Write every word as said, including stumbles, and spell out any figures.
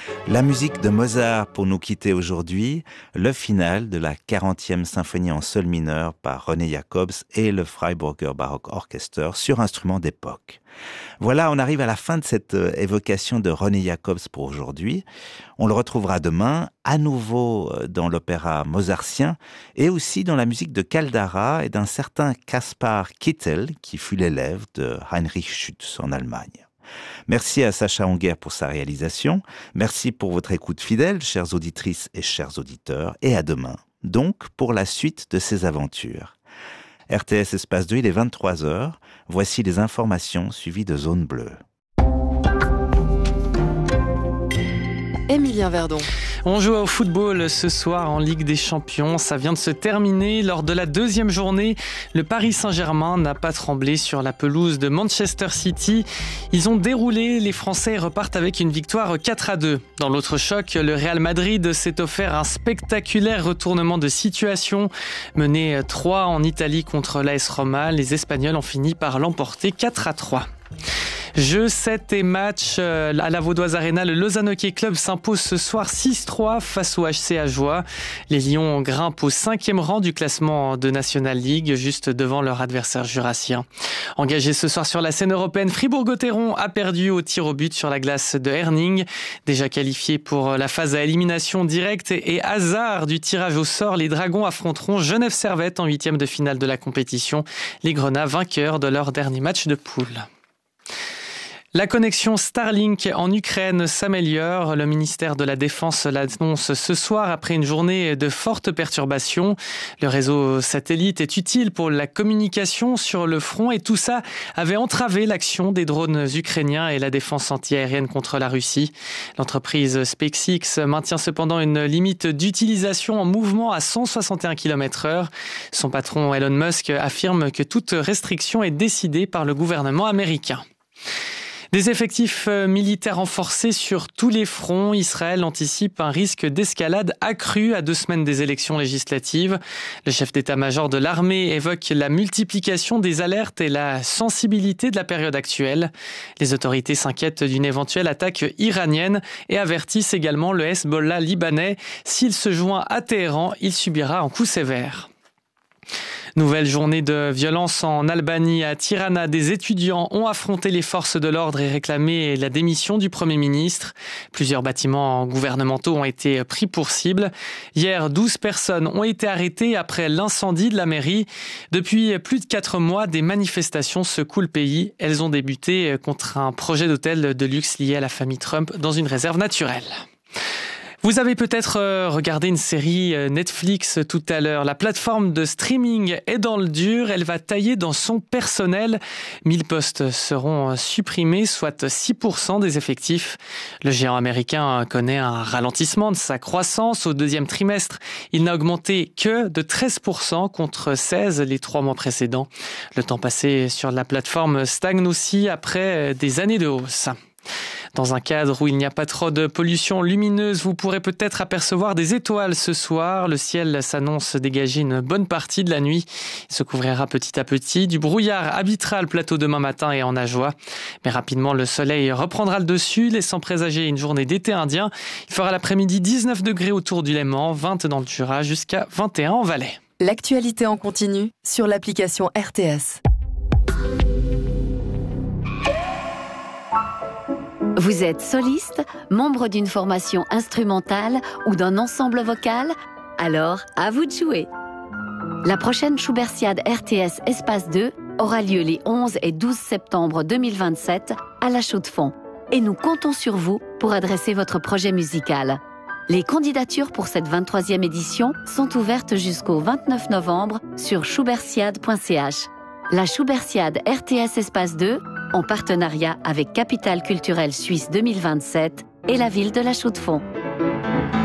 La musique de Mozart pour nous quitter aujourd'hui, le final de la quarantième symphonie en sol mineur par René Jacobs et le Freiburger Baroque Orchester sur instruments d'époque. Voilà, on arrive à la fin de cette évocation de René Jacobs pour aujourd'hui. On le retrouvera demain, à nouveau dans l'opéra mozartien et aussi dans la musique de Caldara et d'un certain Kaspar Kittel qui fut l'élève de Heinrich Schütz en Allemagne. Merci à Sacha Honguer pour sa réalisation. Merci pour votre écoute fidèle, chères auditrices et chers auditeurs. Et à demain, donc, pour la suite de ces aventures. R T S Espace deux, il est vingt-trois heures. Voici les informations suivies de Zone Bleue. Emilien Verdon. On joue au football ce soir en Ligue des Champions. Ça vient de se terminer. Lors de la deuxième journée, le Paris Saint-Germain n'a pas tremblé sur la pelouse de Manchester City. Ils ont déroulé. Les Français repartent avec une victoire quatre à deux. Dans l'autre choc, le Real Madrid s'est offert un spectaculaire retournement de situation. Mené trois en Italie contre l'A S Roma, les Espagnols ont fini par l'emporter quatre à trois. Jeux sept et match à la Vaudoise Arena, le Lausanne Hockey Club s'impose ce soir six trois face au H C Ajoie. Les Lions grimpent au cinquième rang du classement de National League, juste devant leur adversaire jurassien. Engagé ce soir sur la scène européenne, Fribourg-Gotteron a perdu au tir au but sur la glace de Herning. Déjà qualifié pour la phase à élimination directe et hasard du tirage au sort, les Dragons affronteront Genève Servette en huitième de finale de la compétition. Les Grenats vainqueurs de leur dernier match de poule. La connexion Starlink en Ukraine s'améliore. Le ministère de la Défense l'annonce ce soir après une journée de fortes perturbations. Le réseau satellite est utile pour la communication sur le front et tout ça avait entravé l'action des drones ukrainiens et la défense antiaérienne contre la Russie. L'entreprise SpaceX maintient cependant une limite d'utilisation en mouvement à cent soixante et un kilomètres heure. Son patron Elon Musk affirme que toute restriction est décidée par le gouvernement américain. Des effectifs militaires renforcés sur tous les fronts. Israël anticipe un risque d'escalade accru à deux semaines des élections législatives. Le chef d'état-major de l'armée évoque la multiplication des alertes et la sensibilité de la période actuelle. Les autorités s'inquiètent d'une éventuelle attaque iranienne et avertissent également le Hezbollah libanais. S'il se joint à Téhéran, il subira un coup sévère. Nouvelle journée de violence en Albanie. À Tirana, des étudiants ont affronté les forces de l'ordre et réclamé la démission du Premier ministre. Plusieurs bâtiments gouvernementaux ont été pris pour cible. Hier, douze personnes ont été arrêtées après l'incendie de la mairie. Depuis plus de quatre mois, des manifestations secouent le pays. Elles ont débuté contre un projet d'hôtel de luxe lié à la famille Trump dans une réserve naturelle. Vous avez peut-être regardé une série Netflix tout à l'heure. La plateforme de streaming est dans le dur. Elle va tailler dans son personnel. mille postes seront supprimés, soit six pour cent des effectifs. Le géant américain connaît un ralentissement de sa croissance. Au deuxième trimestre, il n'a augmenté que de treize pour cent contre seize les trois mois précédents. Le temps passé sur la plateforme stagne aussi après des années de hausse. Dans un cadre où il n'y a pas trop de pollution lumineuse, vous pourrez peut-être apercevoir des étoiles ce soir. Le ciel s'annonce dégager une bonne partie de la nuit. Il se couvrira petit à petit. Du brouillard habitera le plateau demain matin et en Ajoie. Mais rapidement, le soleil reprendra le dessus, laissant présager une journée d'été indien. Il fera l'après-midi dix-neuf degrés autour du Léman, vingt dans le Jura, jusqu'à vingt et un en Valais. L'actualité en continu sur l'application R T S. Vous êtes soliste, membre d'une formation instrumentale ou d'un ensemble vocal? Alors, à vous de jouer. La prochaine Schubertiade R T S Espace deux aura lieu les onze et douze septembre deux mille vingt-sept à La Chaux-de-Fonds. Et nous comptons sur vous pour adresser votre projet musical. Les candidatures pour cette vingt-troisième édition sont ouvertes jusqu'au vingt-neuf novembre sur schubertiade point c h. La Schubertiade R T S Espace deux, en partenariat avec Capitale culturelle suisse deux mille vingt-sept et la ville de La Chaux-de-Fonds.